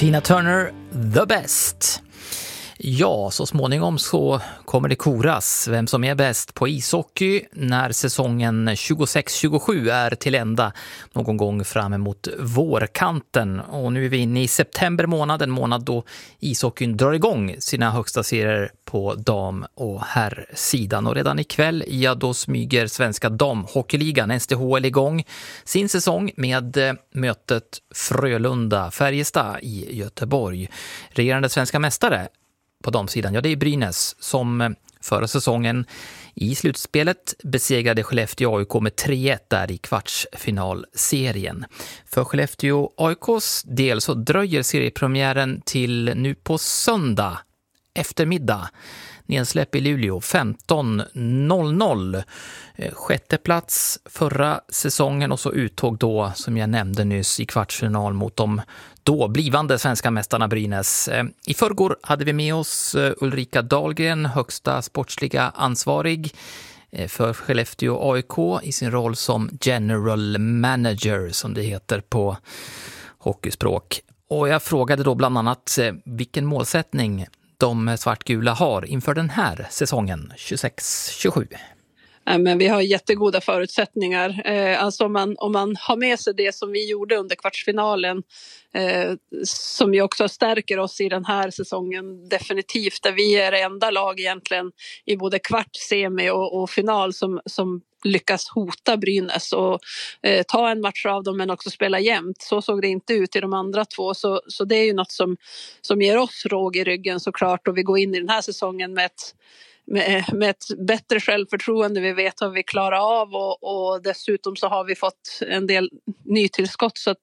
Tina Turner, The Best. Ja, så småningom så kommer det koras vem som är bäst på ishockey när säsongen 26-27 är till ända någon gång fram emot vårkanten. Och nu är vi inne i september månad, en månad då ishockeyn drar igång sina högsta serier på dam- och herrsidan. Och redan ikväll, ja, då smyger svenska damhockeyligan SDHL igång sin säsong med mötet Frölunda-Färjestad i Göteborg. Regerande svenska mästare på damsidan, ja, det är Brynäs som förra säsongen i slutspelet besegrade Skellefteå AIK med 3-1 där i kvartsfinalserien. För Skellefteå AIKs del så dröjer seriepremiären till nu på söndag eftermiddag. Nedsläpp i Luleå 15:00. Sjätte plats förra säsongen och så uttåg då, som jag nämnde nyss, i kvartsfinal mot de då blivande svenska mästarna Brynäs. I förrgår hade vi med oss Ulrika Dahlgren, högsta sportsliga ansvarig för Skellefteå AIK i sin roll som general manager, som det heter på hockeyspråk. Och jag frågade då bland annat vilken målsättning de svartgula har inför den här säsongen 26-27. Men vi har jättegoda förutsättningar. Alltså om man har med sig det som vi gjorde under kvartsfinalen, som ju också stärker oss i den här säsongen definitivt, där vi är det enda lag egentligen i både kvart, semi och final som lyckas hota Brynäs och ta en match av dem men också spela jämnt. Så såg det inte ut i de andra två. Så det är ju något som ger oss råg i ryggen såklart, och vi går in i den här säsongen med ett bättre självförtroende. Vi vet vad vi klarar av och dessutom så har vi fått en del nytillskott, så att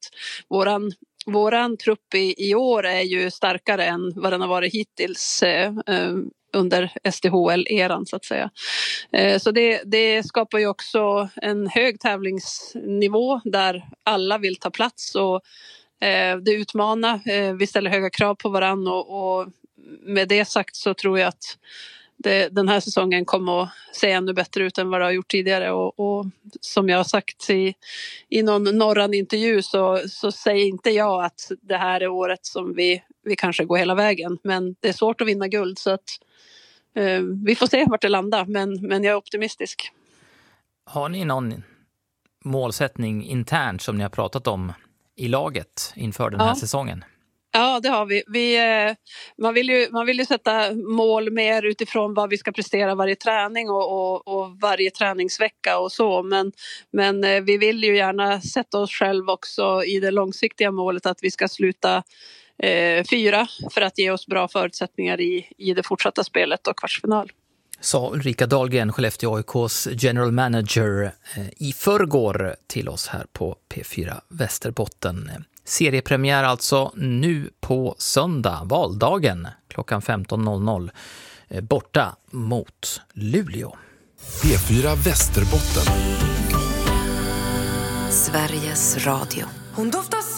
våran trupp i år är ju starkare än vad den har varit hittills under SDHL-eran så att säga. Så det skapar ju också en hög tävlingsnivå där alla vill ta plats, och det utmanar. Vi ställer höga krav på varann, och med det sagt så tror jag att den här säsongen kommer att se ännu bättre ut än vad det har gjort tidigare, och som jag har sagt i någon norran intervju så säger inte jag att det här är året som vi kanske går hela vägen, men det är svårt att vinna guld, så att vi får se vart det landar, men jag är optimistisk. Har ni någon målsättning internt som ni har pratat om i laget inför den här säsongen? Ja, det har vi. Man vill ju sätta mål mer utifrån vad vi ska prestera varje träning och varje träningsvecka och så. Men vi vill ju gärna sätta oss själv också i det långsiktiga målet att vi ska sluta 4 för att ge oss bra förutsättningar i det fortsatta spelet och kvartsfinal. Sa Ulrika Dahlgren, Skellefteå AIKs general manager, i förrgår till oss här på P4 Västerbotten. Seriepremiär alltså nu på söndag, valdagen, klockan 15:00, borta mot Luleå. P4 Västerbotten. Sveriges Radio. Hon doftar